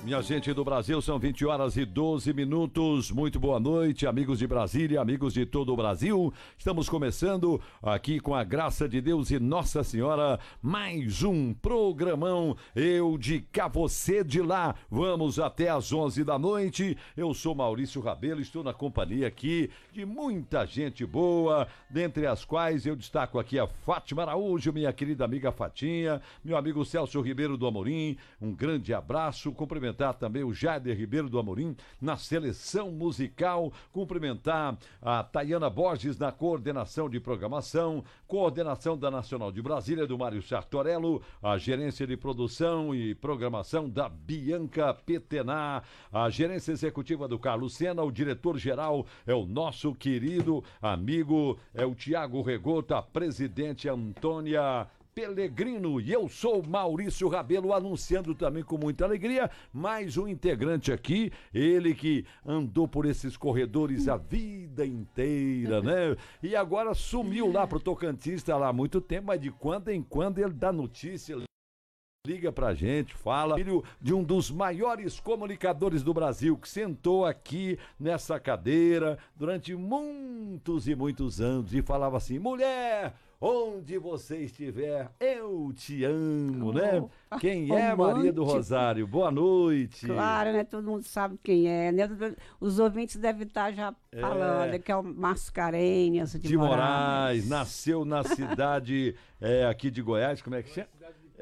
Minha gente do Brasil, são 20 horas e 12 minutos. Muito boa noite, amigos de Brasília, amigos de todo o Brasil. Estamos começando aqui com a graça de Deus e Nossa Senhora, mais um programão. Eu de cá, você de lá. Vamos até às 11 da noite. Eu sou Maurício Rabelo, estou na companhia aqui de muita gente boa, dentre as quais eu destaco aqui a Fátima Araújo, minha querida amiga Fatinha, meu amigo Celso Ribeiro do Amorim, um grande abraço, cumprimentar também o Jader Ribeiro do Amorim na seleção musical, cumprimentar a Tayana Borges na coordenação de programação, coordenação da Nacional de Brasília do Mário Sartorello, a gerência de produção e programação da Bianca Petená, a gerência executiva do Carlos Sena, o diretor-geral é o nosso querido amigo, é o Tiago Regota, a presidente Antônia Pelegrino, e eu sou Maurício Rabelo, anunciando também com muita alegria mais um integrante aqui, ele que andou por esses corredores a vida inteira, né? E agora sumiu lá pro Tocantins, tá lá há muito tempo, mas de quando em quando ele dá notícia, liga pra gente, fala, filho de um dos maiores comunicadores do Brasil, que sentou aqui nessa cadeira durante muitos e muitos anos e falava assim: mulher, onde você estiver, eu te amo, né? Quem é Maria do Rosário? Boa noite. Claro, né? Todo mundo sabe quem é, né? Os ouvintes devem estar já falando que é o Mascarenhas de Moraes. Nasceu na cidade aqui de Goiás, como é que chama?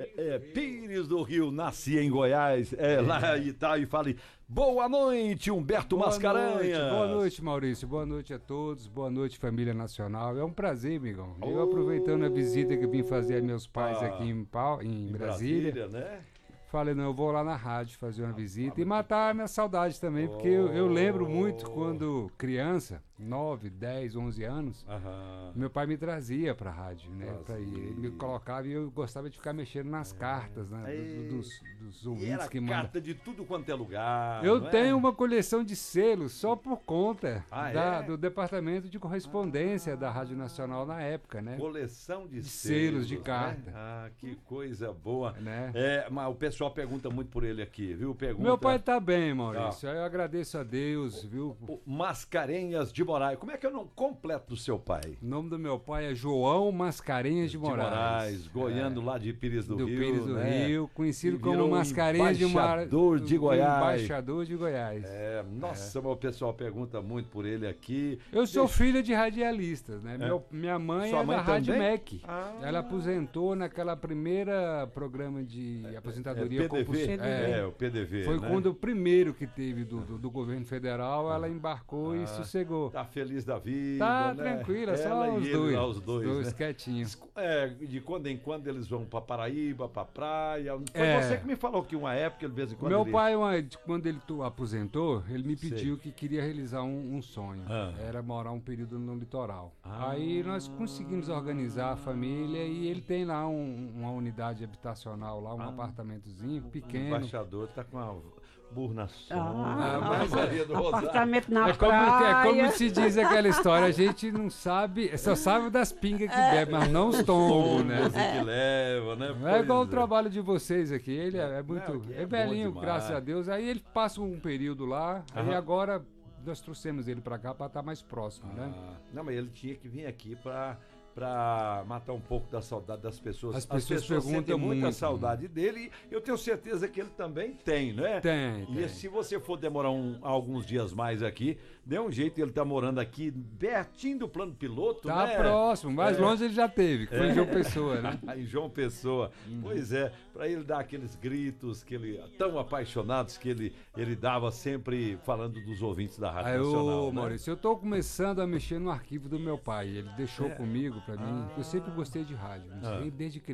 Pires do Rio, nasci em Goiás, lá e tal, e fale, boa noite, Humberto Mascarenhas. Boa noite, Maurício, boa noite a todos, boa noite, família nacional, é um prazer, amigão. Eu aproveitando a visita que vim fazer a meus pais aqui em Brasília, né? Falei, não, eu vou lá na rádio fazer uma visita e matar a minha saudade também, porque eu lembro muito quando criança, 9, 10, 11 anos, meu pai me trazia pra rádio, né? Ele me colocava e eu gostava de ficar mexendo nas cartas, né? Dos ouvintes que mandam. Carta de tudo quanto é lugar. Eu tenho uma coleção de selos só por conta do departamento de correspondência da Rádio Nacional na época, né? Coleção de selos de carta. Né? Ah, que coisa boa. Né? Mas o pessoal pergunta muito por ele aqui, viu? Meu pai tá bem, Maurício. Eu agradeço a Deus, viu? Mascarenhas de Moraes. Como é que é o nome completo do seu pai? O nome do meu pai é João Mascarenhas de Moraes. Goiano lá de Pires do Rio. Do Pires do Rio, conhecido como Mascarenhas de Moraes. Embaixador de Goiás. Embaixador de Goiás. Nossa, o pessoal pergunta muito por ele aqui. Eu sou filho de radialistas, né? Minha mãe é da Rádio MEC. Ela aposentou naquela primeira programa de aposentadoria. PDV, o PDV. Foi quando o primeiro que teve do governo federal, ela embarcou e sossegou. Tá feliz da vida, tá, né? Tranquila, só os dois, né? Quietinhos. De quando em quando eles vão pra Paraíba, pra praia. Foi você que me falou que uma época, de vez em quando meu pai, quando ele aposentou, ele me pediu que queria realizar um sonho. Era morar um período no litoral. Aí nós conseguimos organizar a família e ele tem lá uma unidade habitacional lá, um apartamentozinho pequeno. O embaixador tá com uma burna apartamento na praia. É como se diz aquela história, a gente não sabe, só sabe das pingas que bebe, mas não os tombos, né? Que leva, né? É igual o trabalho de vocês aqui, ele é muito, é velhinho, graças a Deus, aí ele passa um período lá, aí agora nós trouxemos ele pra cá pra estar mais próximo, né? Não, mas ele tinha que vir aqui pra matar um pouco da saudade das pessoas. As pessoas perguntam muita saudade dele, e eu tenho certeza que ele também tem, né? Tem. E se você for demorar alguns dias mais aqui, dê um jeito, ele tá morando aqui pertinho do plano piloto, tá, né? Próximo, mais longe ele já teve, que foi em João Pessoa, né? Em João Pessoa. Pois é, pra ele dar aqueles gritos que ele, tão apaixonados que ele dava sempre falando dos ouvintes da Rádio Nacional. Né? Maurício, eu tô começando a mexer no arquivo do meu pai, ele deixou comigo pra mim, eu sempre gostei de rádio, desde criança.